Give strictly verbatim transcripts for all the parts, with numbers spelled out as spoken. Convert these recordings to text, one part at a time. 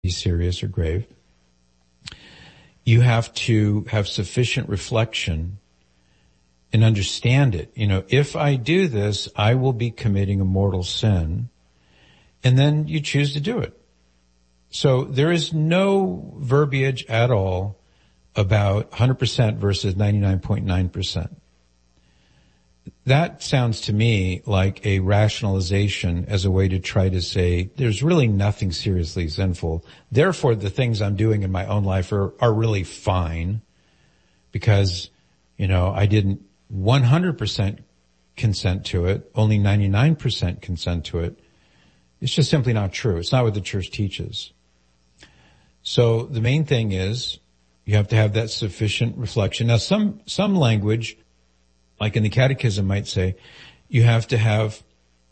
serious or grave. You have to have sufficient reflection and understand it. You know, if I do this, I will be committing a mortal sin. And then you choose to do it. So there is no verbiage at all about one hundred percent versus ninety-nine point nine percent. That sounds to me like a rationalization as a way to try to say there's really nothing seriously sinful. Therefore, the things I'm doing in my own life are, are really fine because, you know, I didn't one hundred percent consent to it, only ninety-nine percent consent to it. It's just simply not true. It's not what the church teaches. So the main thing is you have to have that sufficient reflection. Now, some, some language, like in the Catechism, might say you have to have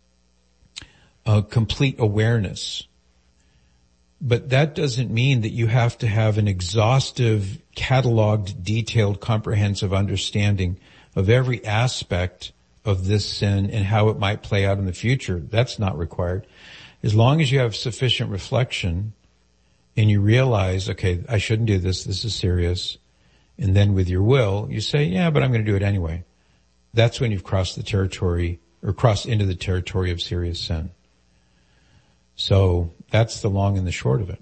a complete awareness. But that doesn't mean that you have to have an exhaustive, cataloged, detailed, comprehensive understanding of every aspect of this sin and how it might play out in the future. That's not required. As long as you have sufficient reflection and you realize, okay, I shouldn't do this, this is serious, and then with your will, you say, yeah, but I'm going to do it anyway. That's when you've crossed the territory, or crossed into the territory of serious sin. So that's the long and the short of it.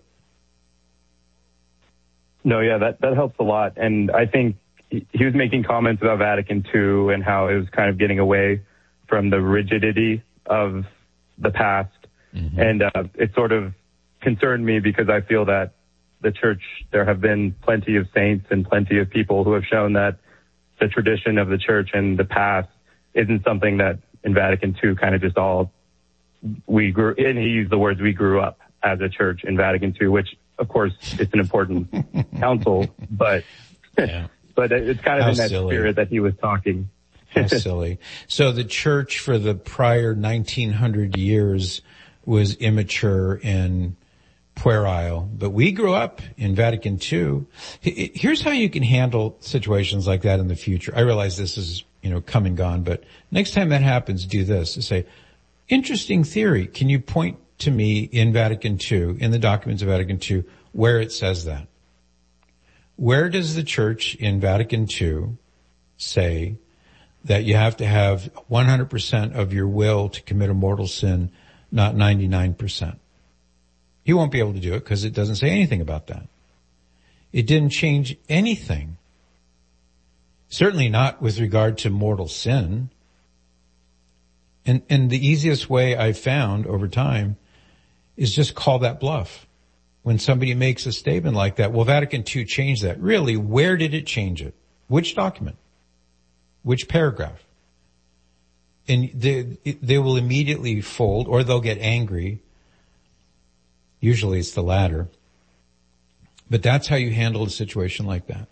No, yeah, that, that helps a lot. And I think he was making comments about Vatican Two and how it was kind of getting away from the rigidity of the past. Mm-hmm. And uh, it sort of concerned me because I feel that the church, there have been plenty of saints and plenty of people who have shown that the tradition of the church and the past isn't something that in Vatican Two kind of just all we grew, and he used the words, we grew up as a church in Vatican Two, which of course it's an important council, but, yeah. but it's kind of How in that silly. spirit that he was talking. How silly. So the church for the prior nineteen hundred years was immature and puerile, but we grew up in Vatican Two. Here's how you can handle situations like that in the future. I realize this is, you know, come and gone, but next time that happens, do this. Say, interesting theory. Can you point to me in Vatican Two, in the documents of Vatican Two, where it says that? Where does the church in Vatican Two say that you have to have one hundred percent of your will to commit a mortal sin, not ninety-nine percent? You won't be able to do it because it doesn't say anything about that. It didn't change anything. Certainly not with regard to mortal sin. And, and the easiest way I've found over time is just call that bluff. When somebody makes a statement like that, well, Vatican Two changed that. Really, where did it change it? Which document? Which paragraph? And they, they will immediately fold, or they'll get angry. Usually it's the latter. But that's how you handle a situation like that,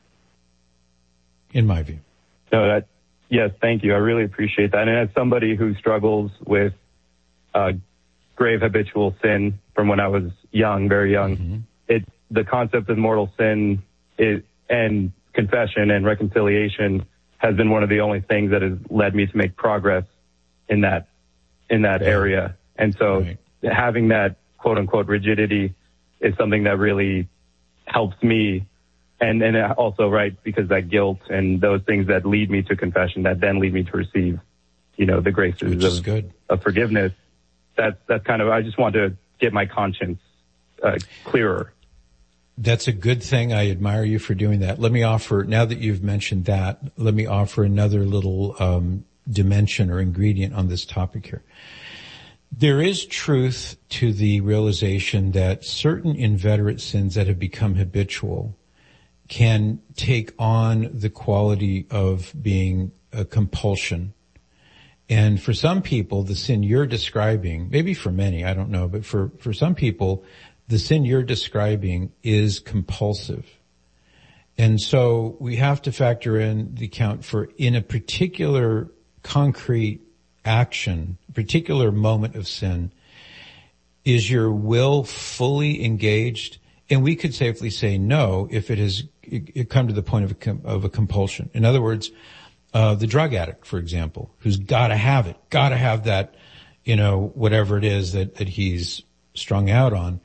in my view. No, that, yes, thank you. I really appreciate that. And as somebody who struggles with uh, grave habitual sin from when I was young, very young, mm-hmm. it the concept of mortal sin is, and confession and reconciliation has been one of the only things that has led me to make progress in that in that yeah. area. And so right. having that quote unquote rigidity is something that really helps me. And, and also, right, because that guilt and those things that lead me to confession, that then lead me to receive, you know, the graces Which is of, good. of forgiveness. That's, that's kind of, I just want to get my conscience uh, clearer. That's a good thing. I admire you for doing that. Let me offer, now that you've mentioned that, let me offer another little um, dimension or ingredient on this topic here. There is truth to the realization that certain inveterate sins that have become habitual can take on the quality of being a compulsion. And for some people, the sin you're describing, maybe for many, I don't know, but for, for some people, the sin you're describing is compulsive. And so we have to factor in the count for in a particular concrete action, particular moment of sin, is your will fully engaged? And we could safely say no if it has it, it come to the point of a, of a compulsion. In other words, uh, the drug addict, for example, who's got to have it, got to have that, you know, whatever it is that, that he's strung out on.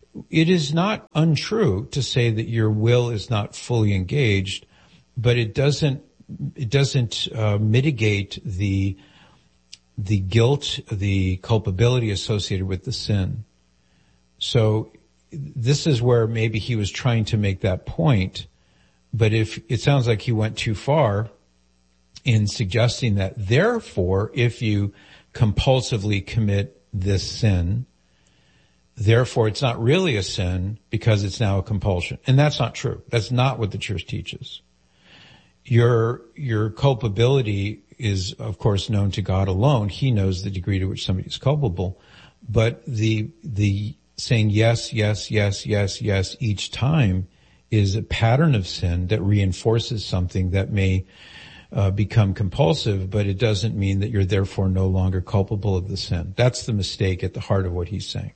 it is not untrue to say that your will is not fully engaged, but it doesn't, it doesn't uh, mitigate the, the guilt, the culpability associated with the sin. So this is where maybe he was trying to make that point, but if it sounds like he went too far in suggesting that therefore, if you compulsively commit this sin, therefore it's not really a sin because it's now a compulsion. And that's not true. That's not what the church teaches. Your, your culpability is, of course, known to God alone. He knows the degree to which somebody is culpable. But the, the saying yes, yes, yes, yes, yes each time is a pattern of sin that reinforces something that may uh, become compulsive, but it doesn't mean that you're therefore no longer culpable of the sin. That's the mistake at the heart of what he's saying.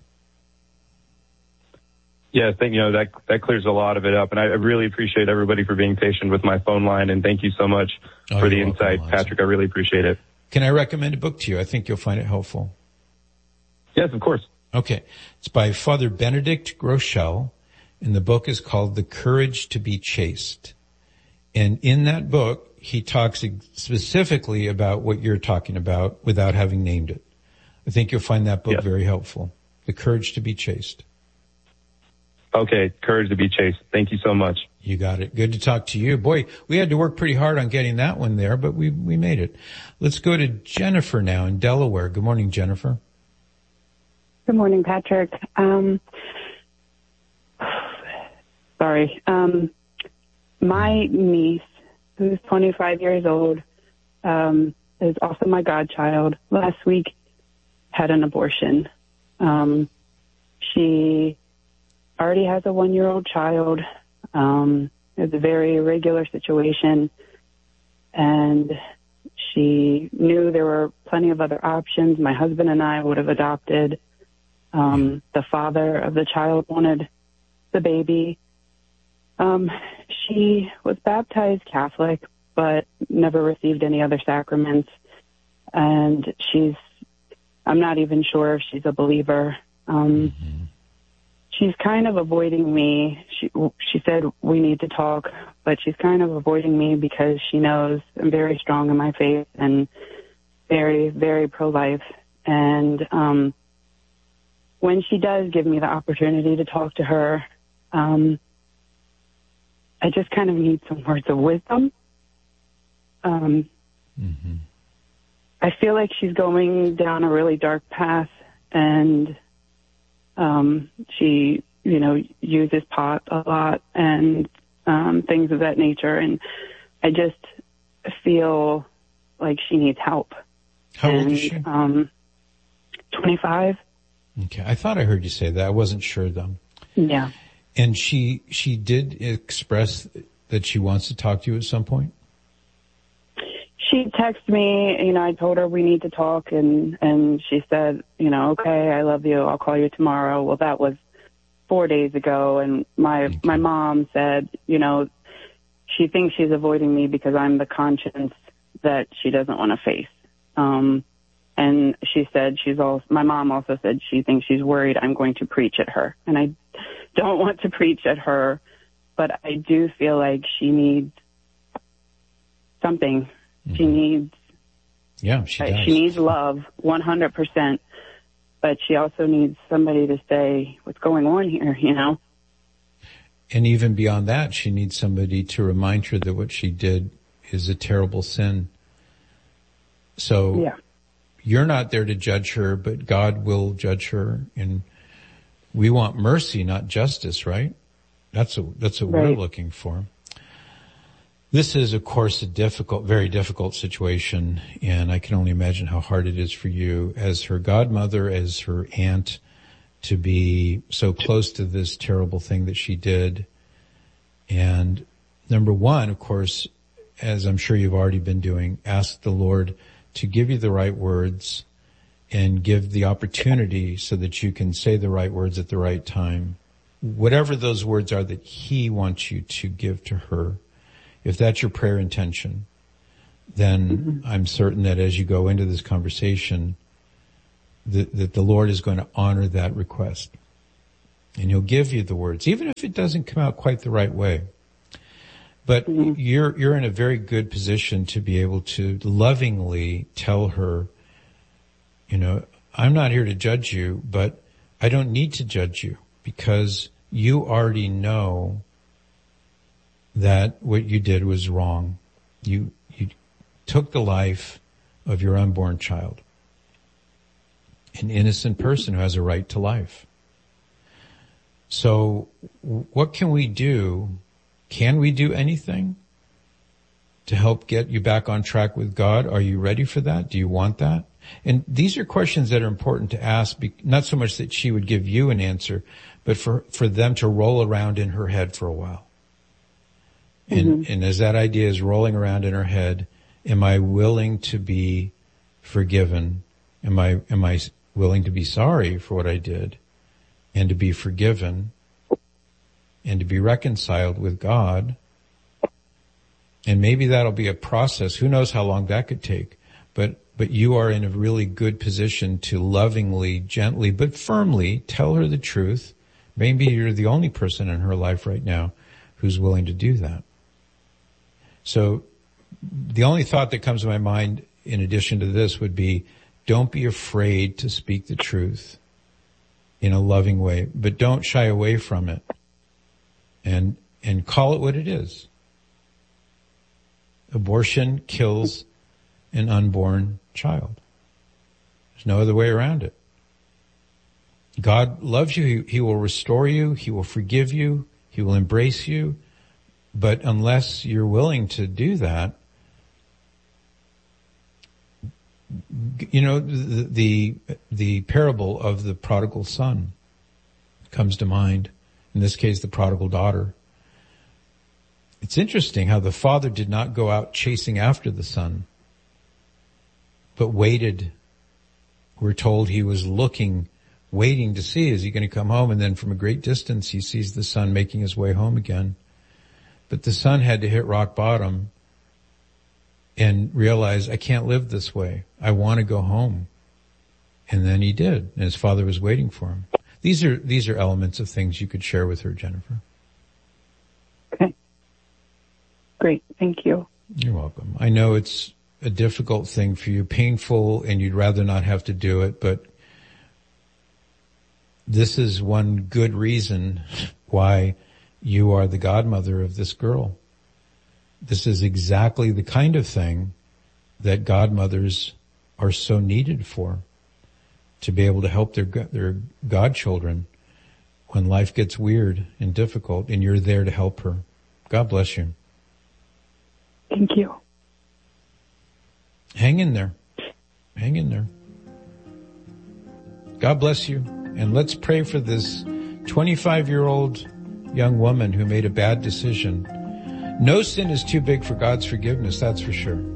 Yeah, I think, you know, that, that clears a lot of it up. And I really appreciate everybody for being patient with my phone line. And thank you so much oh, for the insight, welcome, Patrick. I really appreciate it. Can I recommend a book to you? I think you'll find it helpful. Yes, of course. Okay. It's by Father Benedict Groeschel, and the book is called The Courage to be Chaste. And in that book, he talks specifically about what you're talking about without having named it. I think you'll find that book yes. very helpful. The Courage to be Chaste. Okay, Courage to be Chaste. Thank you so much. You got it. Good to talk to you. Boy, we had to work pretty hard on getting that one there, but we, we made it. Let's go to Jennifer now in Delaware. Good morning, Jennifer. Good morning, Patrick. Um, sorry. Um, my niece, who's twenty-five years old, um, is also my godchild. Last week had an abortion. Um, she already has a one-year-old child. Um, it's a very irregular situation, and she knew there were plenty of other options. My husband and I would have adopted. Um, the father of the child wanted the baby. Um, she was baptized Catholic, but never received any other sacraments. And she's, I'm not even sure if she's a believer. Um, mm-hmm. She's kind of avoiding me. She, she said we need to talk, but she's kind of avoiding me because she knows I'm very strong in my faith and very, very pro-life. And, um, when she does give me the opportunity to talk to her, um, I just kind of need some words of wisdom. Um, mm-hmm. I feel like she's going down a really dark path, and um, she, you know, uses pot a lot and um, things of that nature. And I just feel like she needs help. How and, old is she? Um, twenty-five. Okay. I thought I heard you say that. I wasn't sure though. Yeah. And she, she did express that she wants to talk to you at some point? She texted me, you know, I told her we need to talk, and, and she said, you know, okay, I love you. I'll call you tomorrow. Well, that was four days ago. And my, okay. my mom said, you know, she thinks she's avoiding me because I'm the conscience that she doesn't want to face. Um, And she said she's also, my mom also said she thinks she's worried I'm going to preach at her. And I don't want to preach at her, but I do feel like she needs something. Mm-hmm. She needs, yeah, she does. She needs love, one hundred percent. But she also needs somebody to say what's going on here, you know? And even beyond that, she needs somebody to remind her that what she did is a terrible sin. So, yeah. You're not there to judge her, but God will judge her. And we want mercy, not justice, right? That's what, that's what right. we're looking for. This is, of course, a difficult, very difficult situation. And I can only imagine how hard it is for you as her godmother, as her aunt, to be so close to this terrible thing that she did. And number one, of course, as I'm sure you've already been doing, ask the Lord to give you the right words and give the opportunity so that you can say the right words at the right time. Whatever those words are that He wants you to give to her, if that's your prayer intention, then mm-hmm. I'm certain that as you go into this conversation, that, that the Lord is going to honor that request. And he'll give you the words, even if it doesn't come out quite the right way. But mm-hmm. you're, you're in a very good position to be able to lovingly tell her, you know, I'm not here to judge you, but I don't need to judge you because you already know that what you did was wrong. You, you took the life of your unborn child, an innocent person who has a right to life. So what can we do? Can we do anything to help get you back on track with God? Are you ready for that? Do you want that? And these are questions that are important to ask, not so much that she would give you an answer, but for, for them to roll around in her head for a while. And, mm-hmm. and as that idea is rolling around in her head, am I willing to be forgiven? Am I, am I willing to be sorry for what I did and to be forgiven and to be reconciled with God? And maybe that'll be a process. Who knows how long that could take, but, but you are in a really good position to lovingly, gently, but firmly tell her the truth. Maybe you're the only person in her life right now who's willing to do that. So the only thought that comes to my mind in addition to this would be, don't be afraid to speak the truth in a loving way, but don't shy away from it and, and call it what it is. Abortion kills an unborn child. There's no other way around it. God loves you. He, he will restore you. He will forgive you. He will embrace you. But unless you're willing to do that, you know, the, the, the parable of the prodigal son comes to mind. In this case, the prodigal daughter. It's interesting how the father did not go out chasing after the son, but waited. We're told he was looking, waiting to see, is he going to come home? And then from a great distance, he sees the son making his way home again. But the son had to hit rock bottom and realize, I can't live this way. I want to go home. And then he did, and his father was waiting for him. These are, these are elements of things you could share with her, Jennifer. Okay. Great. Thank you. You're welcome. I know it's a difficult thing for you, painful, and you'd rather not have to do it, but this is one good reason why you are the godmother of this girl. This is exactly the kind of thing that godmothers are so needed for, to be able to help their their godchildren when life gets weird and difficult, and you're there to help her. God bless you. Thank you. Hang in there. Hang in there. God bless you. And let's pray for this twenty-five-year-old young woman who made a bad decision. No sin is too big for God's forgiveness, that's for sure.